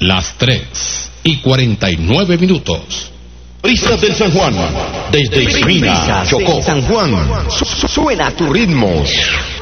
Las 3:49. Brisas del San Juan, desde Ismina, Chocó. San Juan, suena tu ritmo.